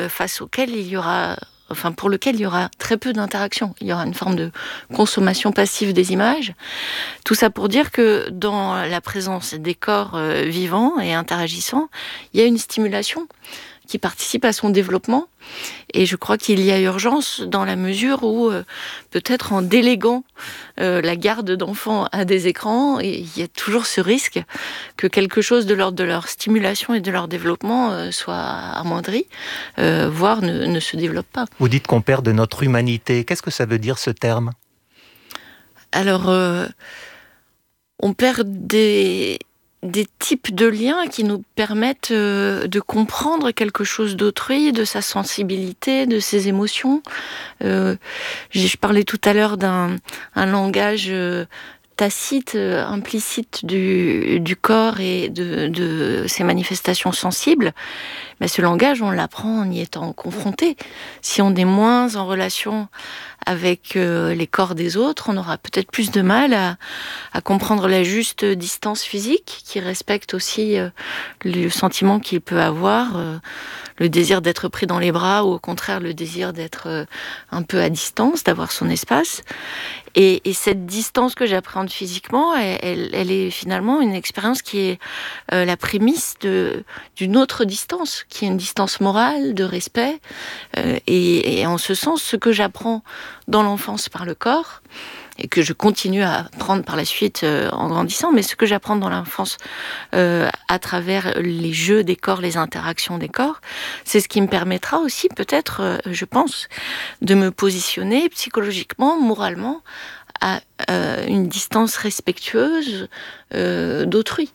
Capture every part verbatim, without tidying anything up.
euh, face auquel il y aura, enfin pour lequel il y aura très peu d'interaction. Il y aura une forme de consommation passive des images. Tout ça pour dire que dans la présence des corps euh, vivants et interagissants, il y a une stimulation qui participe à son développement. Et je crois qu'il y a urgence dans la mesure où, euh, peut-être en déléguant euh, la garde d'enfants à des écrans, il y a toujours ce risque que quelque chose de l'ordre de leur stimulation et de leur développement euh, soit amoindri, euh, voire ne, ne se développe pas. Vous dites qu'on perd de notre humanité. Qu'est-ce que ça veut dire, ce terme ? Alors, euh, on perd des... des types de liens qui nous permettent euh, de comprendre quelque chose d'autrui, de sa sensibilité, de ses émotions. Euh, je parlais tout à l'heure d'un un langage euh, tacite, euh, implicite du, du corps et de, de ses manifestations sensibles. Mais ce langage, on l'apprend en y étant confronté. Si on est moins en relation avec euh, les corps des autres, on aura peut-être plus de mal à, à comprendre la juste distance physique, qui respecte aussi euh, le sentiment qu'il peut avoir, euh, le désir d'être pris dans les bras, ou au contraire le désir d'être euh, un peu à distance, d'avoir son espace. Et, et cette distance que j'appréhende physiquement, elle, elle, elle est finalement une expérience qui est euh, la prémisse de, d'une autre distance, qui est une distance morale, de respect. Euh, et, et en ce sens, ce que j'apprends dans l'enfance par le corps, et que je continue à apprendre par la suite euh, en grandissant, mais ce que j'apprends dans l'enfance euh, à travers les jeux des corps, les interactions des corps, c'est ce qui me permettra aussi peut-être, euh, je pense, de me positionner psychologiquement, moralement, à euh, une distance respectueuse euh, d'autrui.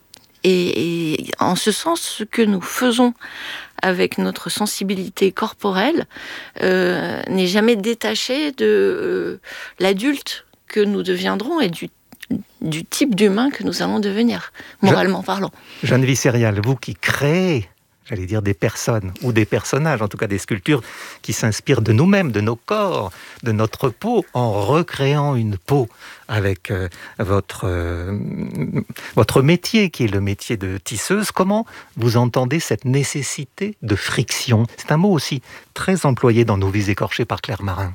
Et, et en ce sens, ce que nous faisons avec notre sensibilité corporelle euh, n'est jamais détaché de euh, l'adulte que nous deviendrons et du, du type d'humain que nous allons devenir, moralement Je, parlant. Geneviève Cérial, vous qui créez, j'allais dire des personnes, ou des personnages, en tout cas des sculptures qui s'inspirent de nous-mêmes, de nos corps, de notre peau, en recréant une peau avec euh, votre, euh, votre métier, qui est le métier de tisseuse. Comment vous entendez cette nécessité de friction ? C'est un mot aussi très employé dans Nos vies écorchées par Claire Marin.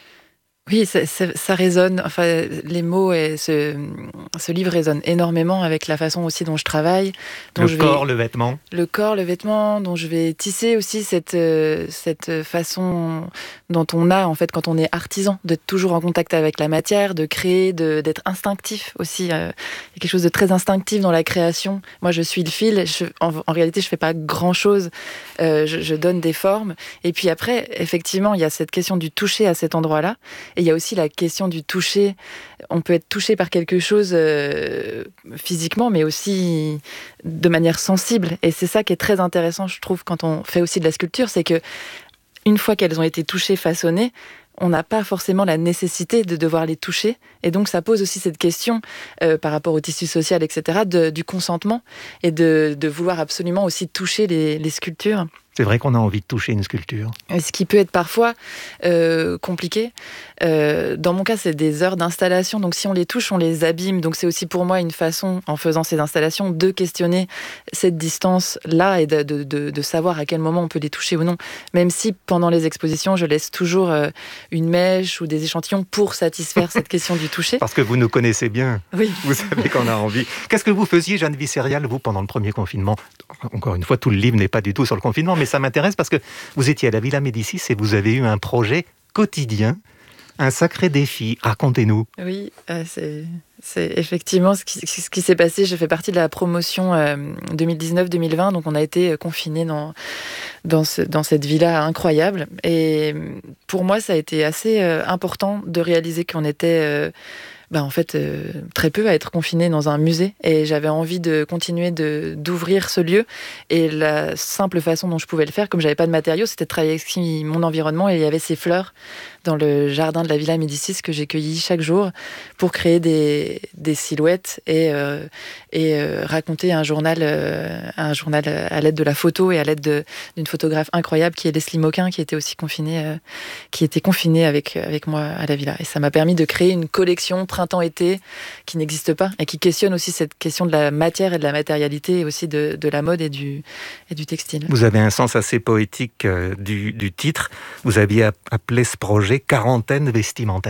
Oui, ça, ça, ça résonne, enfin, les mots et ce, ce livre résonne énormément avec la façon aussi dont je travaille. Dont le je corps, vais, le vêtement. Le corps, le vêtement, dont je vais tisser aussi cette, cette façon dont on a, en fait, quand on est artisan, d'être toujours en contact avec la matière, de créer, de, d'être instinctif aussi. Il y a quelque chose de très instinctif dans la création. Moi, je suis le fil. Je, en, en réalité, je fais pas grand-chose. Euh, je, je donne des formes. Et puis après, effectivement, il y a cette question du toucher à cet endroit-là. Et il y a aussi la question du toucher. On peut être touché par quelque chose euh, physiquement, mais aussi de manière sensible. Et c'est ça qui est très intéressant, je trouve, quand on fait aussi de la sculpture, c'est que une fois qu'elles ont été touchées, façonnées, on n'a pas forcément la nécessité de devoir les toucher. Et donc, ça pose aussi cette question, euh, par rapport au tissu social, et cetera, de, du consentement et de, de vouloir absolument aussi toucher les, les sculptures. C'est vrai qu'on a envie de toucher une sculpture. Ce qui peut être parfois euh, compliqué. Euh, dans mon cas, c'est des heures d'installation. Donc, si on les touche, on les abîme. Donc, c'est aussi pour moi une façon, en faisant ces installations, de questionner cette distance-là et de, de, de, de savoir à quel moment on peut les toucher ou non. Même si, pendant les expositions, je laisse toujours euh, une mèche ou des échantillons pour satisfaire cette question du toucher. Parce que vous nous connaissez bien. Oui. Vous savez qu'on a envie. Qu'est-ce que vous faisiez, Geneviève Cérial, vous, pendant le premier confinement ? Encore une fois, tout le livre n'est pas du tout sur le confinement, mais ça m'intéresse parce que vous étiez à la Villa Médicis et vous avez eu un projet quotidien, un sacré défi. Racontez-nous. Oui, euh, c'est, c'est effectivement ce qui, ce qui s'est passé. Je fais partie de la promotion euh, deux mille dix-neuf deux mille vingt, donc on a été confinés dans, dans, ce, dans cette villa incroyable. Et pour moi, ça a été assez euh, important de réaliser qu'on était... Euh, Ben en fait, euh, très peu à être confiné dans un musée. Et j'avais envie de continuer de, d'ouvrir ce lieu. Et la simple façon dont je pouvais le faire, comme j'avais pas de matériaux, c'était de travailler avec mon environnement. Et il y avait ces fleurs dans le jardin de la Villa Médicis que j'ai cueillies chaque jour pour créer des, des silhouettes et, euh, et euh, raconter un journal, euh, un journal à l'aide de la photo et à l'aide de, d'une photographe incroyable qui est Leslie Moquin, qui était aussi confinée, euh, qui était confinée avec, avec moi à la Villa. Et ça m'a permis de créer une collection printemps-été qui n'existe pas et qui questionne aussi cette question de la matière et de la matérialité et aussi de, de la mode et du, et du textile. Vous avez un sens assez poétique euh, du, du titre. Vous aviez appelé ce projet « Quarantaine vestimentaire ».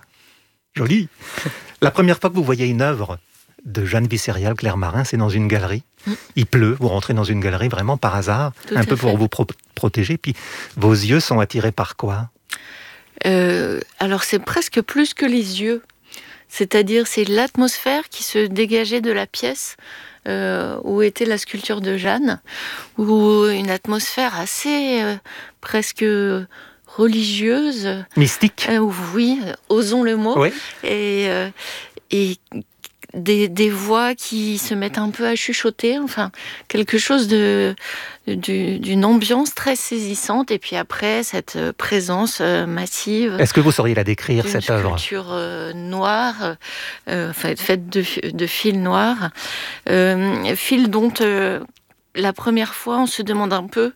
Joli. La première fois que vous voyez une œuvre de Jeanne Visserial, Claire Marin, c'est dans une galerie. Mmh. Il pleut, vous rentrez dans une galerie vraiment par hasard, Tout un peu fait. pour vous pro- protéger. Puis vos yeux sont attirés par quoi ? euh, Alors c'est presque plus que les yeux. C'est-à-dire c'est l'atmosphère qui se dégageait de la pièce euh, où était la sculpture de Jeanne, où une atmosphère assez euh, presque religieuse. Mystique. Euh, oui, osons le mot. Oui. Et, euh, et Des, des voix qui se mettent un peu à chuchoter, enfin quelque chose de, de, d'une ambiance très saisissante, et puis après cette présence massive. Est-ce que vous sauriez la décrire, cette œuvre ? Une sculpture euh, noire, euh, faite de, de fils noirs, euh, fils dont euh, la première fois on se demande un peu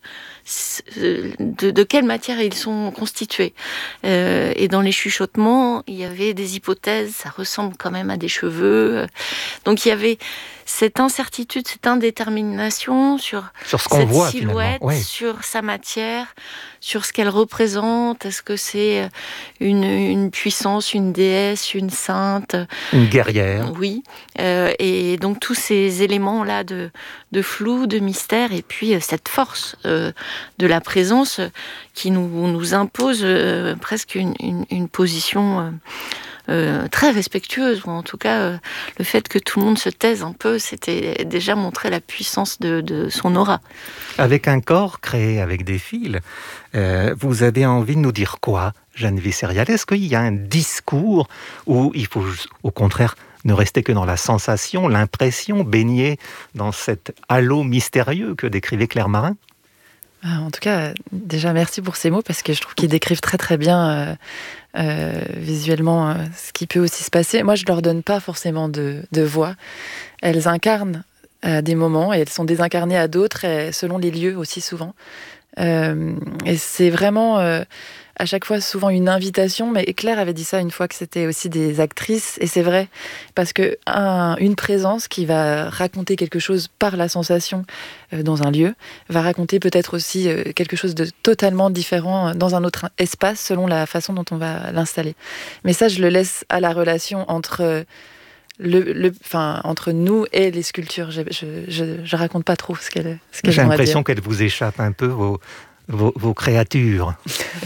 de, de quelle matière ils sont constitués. Euh, et dans les chuchotements, il y avait des hypothèses, ça ressemble quand même à des cheveux. Donc il y avait cette incertitude, cette indétermination sur, sur ce qu'on cette voit, silhouette, oui. sur sa matière, sur ce qu'elle représente. Est-ce que c'est une, une puissance, une déesse, une sainte ? Une guerrière. Oui. Euh, et donc tous ces éléments-là de, de flou, de mystère, et puis cette force euh, de la présence qui nous, nous impose euh, presque une, une, une position euh, euh, très respectueuse, ou en tout cas euh, le fait que tout le monde se taise un peu, c'était déjà montrer la puissance de, de son aura. Avec un corps créé avec des fils, euh, vous avez envie de nous dire quoi, Jeanne Visserial ? Est-ce qu'il y a un discours où il faut au contraire ne rester que dans la sensation, l'impression, baigner dans cet halo mystérieux que décrivait Claire Marin ? En tout cas, déjà merci pour ces mots, parce que je trouve qu'ils décrivent très très bien euh, euh, visuellement euh, ce qui peut aussi se passer. Moi, je leur donne pas forcément de, de voix. Elles incarnent à des moments et elles sont désincarnées à d'autres, et selon les lieux aussi souvent. Euh, et c'est vraiment euh, à chaque fois souvent une invitation, mais Claire avait dit ça une fois, que c'était aussi des actrices, et c'est vrai, parce que un, une présence qui va raconter quelque chose par la sensation euh, dans un lieu, va raconter peut-être aussi euh, quelque chose de totalement différent dans un autre espace, selon la façon dont on va l'installer. Mais ça, je le laisse à la relation entre... Le, le, enfin, entre nous et les sculptures. Je, je, je, je raconte pas trop ce qu'elle, ce qu'elles J'ai ont à l'impression dire. qu'elle vous échappe un peu, vos, vos, vos créatures.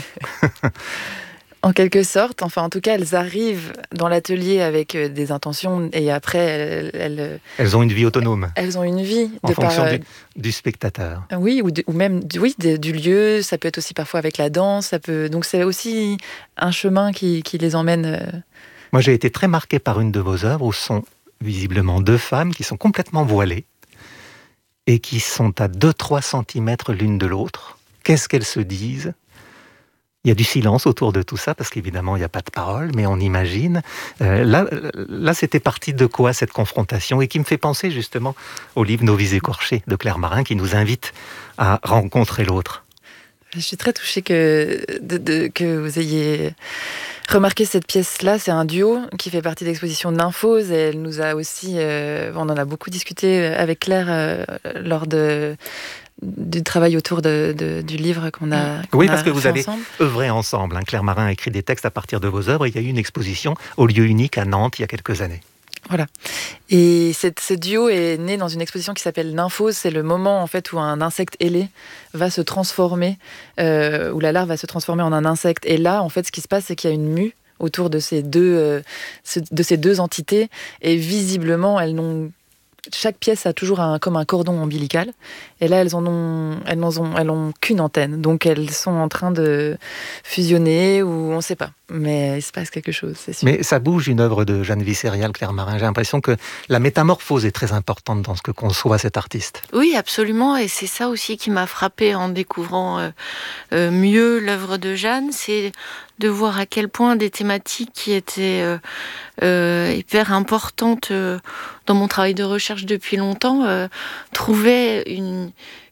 En quelque sorte, enfin en tout cas, elles arrivent dans l'atelier avec des intentions, et après, elles... Elles, elles ont une vie autonome. Elles ont une vie. En de fonction par, du, du spectateur. Oui, ou, de, ou même du, oui, de, du lieu, ça peut être aussi parfois avec la danse, ça peut... donc c'est aussi un chemin qui, qui les emmène... Euh... Moi, j'ai été très marqué par une de vos œuvres où sont visiblement deux femmes qui sont complètement voilées et qui sont à deux à trois centimètres l'une de l'autre. Qu'est-ce qu'elles se disent ? Il y a du silence autour de tout ça, parce qu'évidemment, il n'y a pas de parole, mais on imagine. Euh, là, là, c'était parti de quoi, cette confrontation ? Et qui me fait penser justement au livre « Nos vies écorchées » de Claire Marin, qui nous invite à rencontrer l'autre. Je suis très touchée que, de, de, que vous ayez remarqué cette pièce-là. C'est un duo qui fait partie de l'exposition Nymphose, et elle nous a aussi... Euh, on en a beaucoup discuté avec Claire euh, lors de... du travail autour de, de, du livre qu'on a qu'on Oui, a parce que vous avez ensemble. œuvré ensemble. Hein. Claire Marin a écrit des textes à partir de vos œuvres. Il y a eu une exposition au lieu unique à Nantes il y a quelques années. Voilà. Et cette, ce duo est né dans une exposition qui s'appelle Nymphose. C'est le moment en fait où un insecte ailé va se transformer, euh, où la larve va se transformer en un insecte. Et là, en fait, ce qui se passe, c'est qu'il y a une mue autour de ces deux, euh, de ces deux entités. Et visiblement, elles n'ont... Chaque pièce a toujours un, comme un cordon ombilical. Et là, elles en ont, elles n'en ont, elles ont qu'une antenne. Donc, elles sont en train de fusionner, ou on ne sait pas. Mais il se passe quelque chose, c'est sûr. Mais ça bouge, une œuvre de Jeanne Visserial, Claire Marin. J'ai l'impression que la métamorphose est très importante dans ce que conçoit cet artiste. Oui, absolument. Et c'est ça aussi qui m'a frappée en découvrant euh, euh, mieux l'œuvre de Jeanne. C'est de voir à quel point des thématiques qui étaient euh, euh, hyper importantes euh, dans mon travail de recherche depuis longtemps euh, trouvaient une,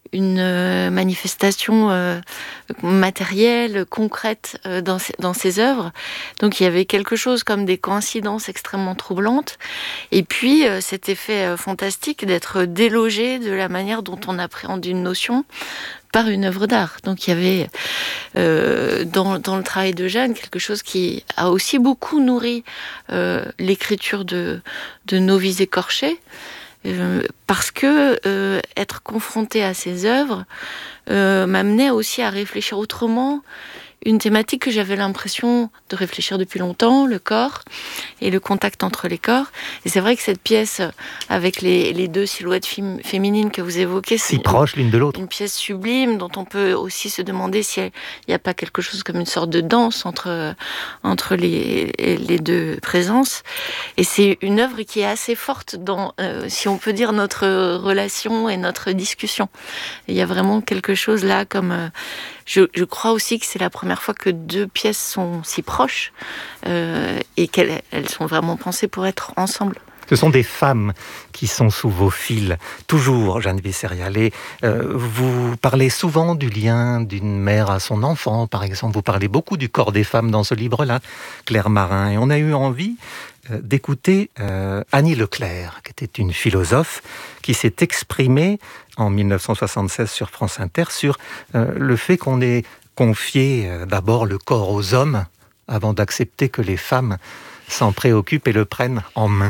une euh, manifestation euh, matérielle, concrète euh, dans, ses, dans ses œuvres. Donc il y avait quelque chose comme des coïncidences extrêmement troublantes. Et puis euh, cet effet euh, fantastique d'être délogé de la manière dont on appréhende une notion par une œuvre d'art. Donc il y avait euh, dans, dans le travail de Jeanne quelque chose qui a aussi beaucoup nourri euh, l'écriture de, de Nos vies écorchées. Euh, parce que euh, être confronté à ces œuvres euh, m'amenait aussi à réfléchir autrement une thématique que j'avais l'impression de réfléchir depuis longtemps, le corps et le contact entre les corps. Et c'est vrai que cette pièce, avec les, les deux silhouettes fim- féminines que vous évoquez, si proches l'une de l'autre, une pièce sublime dont on peut aussi se demander s'il n'y a pas quelque chose comme une sorte de danse entre, entre les, les deux présences. Et c'est une œuvre qui est assez forte dans, euh, si on peut dire, notre relation et notre discussion. Il y a vraiment quelque chose là comme... Euh, je, je crois aussi que c'est la première fois que deux pièces sont si proches euh, et qu'elles elles sont vraiment pensées pour être ensemble. Ce sont des femmes qui sont sous vos fils, toujours, Jeanne Visserial. Et euh, vous parlez souvent du lien d'une mère à son enfant, par exemple. Vous parlez beaucoup du corps des femmes dans ce livre-là, Claire Marin. Et on a eu envie euh, d'écouter euh, Annie Leclerc, qui était une philosophe, qui s'est exprimée en dix-neuf cent soixante-seize sur France Inter sur euh, le fait qu'on ait confié euh, d'abord le corps aux hommes avant d'accepter que les femmes s'en préoccupent et le prennent en main.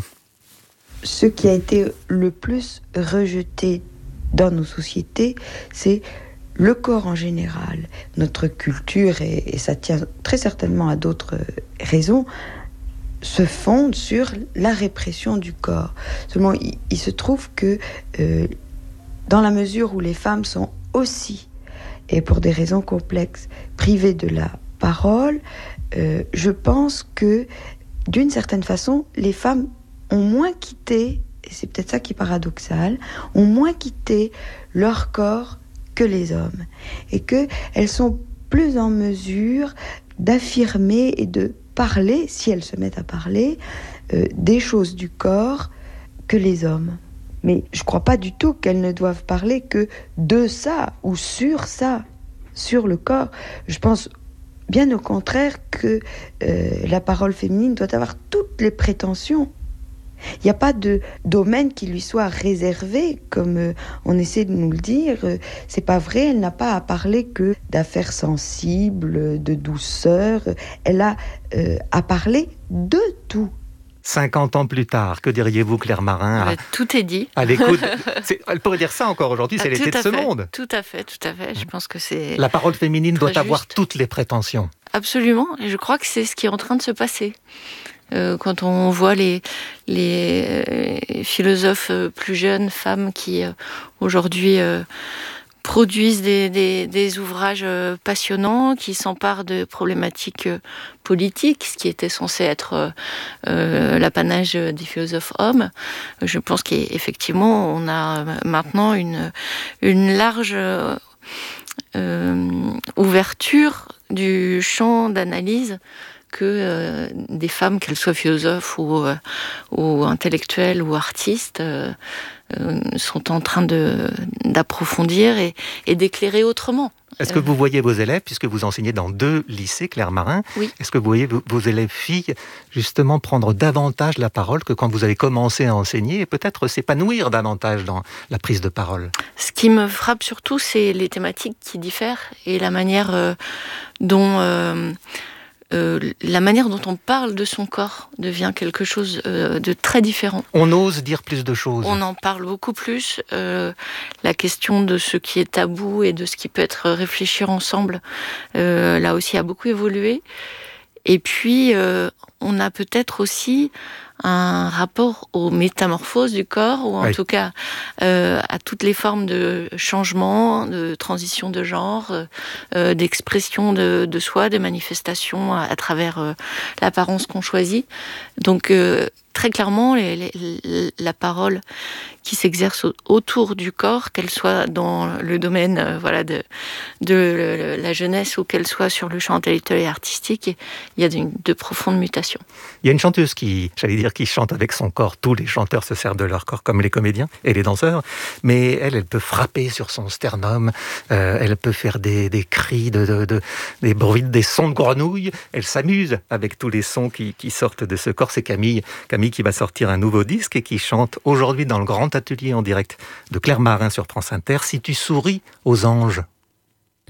Ce qui a été le plus rejeté dans nos sociétés, c'est le corps en général. Notre culture, et, et ça tient très certainement à d'autres raisons, se fonde sur la répression du corps. Seulement, il, il se trouve que euh, dans la mesure où les femmes sont aussi, et pour des raisons complexes, privées de la parole, euh, je pense que, d'une certaine façon, les femmes ont moins quitté, et c'est peut-être ça qui est paradoxal, ont moins quitté leur corps que les hommes. Et qu'elles sont plus en mesure d'affirmer et de parler, si elles se mettent à parler, euh, des choses du corps que les hommes. Mais je ne crois pas du tout qu'elles ne doivent parler que de ça, ou sur ça, sur le corps. Je pense bien au contraire que euh, la parole féminine doit avoir toutes les prétentions. Il n'y a pas de domaine qui lui soit réservé, comme euh, on essaie de nous le dire. Euh, c'est pas vrai, elle n'a pas à parler que d'affaires sensibles, de douceur. Elle a euh, à parler de tout. cinquante ans plus tard, que diriez-vous, Claire Marin à, bah, Tout est dit. À l'écoute. C'est, elle pourrait dire ça encore aujourd'hui, c'est ah, l'été de ce fait, monde. Tout à fait, tout à fait. Je pense que c'est... La parole féminine doit juste. avoir toutes les prétentions. Absolument, et je crois que c'est ce qui est en train de se passer. Euh, quand on voit les, les euh, philosophes euh, plus jeunes, femmes qui euh, aujourd'hui euh, produisent des, des, des ouvrages euh, passionnants, qui s'emparent de problématiques euh, politiques, ce qui était censé être euh, euh, l'apanage des philosophes hommes. Je pense qu'effectivement, on a maintenant une, une large euh, euh, ouverture du champ d'analyse que euh, des femmes, qu'elles soient philosophes ou, euh, ou intellectuelles ou artistes, euh, euh, sont en train de, d'approfondir et, et d'éclairer autrement. Est-ce que vous voyez vos élèves, puisque vous enseignez dans deux lycées, Claire Marin, oui. Est-ce que vous voyez vos élèves filles justement prendre davantage la parole que quand vous avez commencé à enseigner et peut-être s'épanouir davantage dans la prise de parole? Ce qui me frappe surtout, c'est les thématiques qui diffèrent et la manière euh, dont... Euh, Euh, la manière dont on parle de son corps devient quelque chose euh, de très différent. On ose dire plus de choses. On en parle beaucoup plus. Euh, la question de ce qui est tabou et de ce qui peut être réfléchi ensemble, euh, là aussi, a beaucoup évolué. Et puis, euh, on a peut-être aussi un rapport aux métamorphoses du corps, ou en oui. tout cas euh, à toutes les formes de changement, de transition de genre, euh, d'expression de, de soi, de manifestation à, à travers euh, l'apparence qu'on choisit. Donc euh, très clairement, les, les, la parole qui s'exerce autour du corps, qu'elle soit dans le domaine euh, voilà, de, de la jeunesse ou qu'elle soit sur le champ intellectuel et artistique, il y a de, de profondes mutations. Il y a une chanteuse qui, j'allais dire, c'est-à-dire qui chante avec son corps. Tous les chanteurs se servent de leur corps, comme les comédiens et les danseurs. Mais elle, elle peut frapper sur son sternum, euh, elle peut faire des, des cris, de, de, de, des bruits, des sons de grenouille. Elle s'amuse avec tous les sons qui, qui sortent de ce corps. C'est Camille, Camille qui va sortir un nouveau disque et qui chante aujourd'hui dans le grand atelier en direct de Claire Marin sur France Inter, Si tu souris aux anges.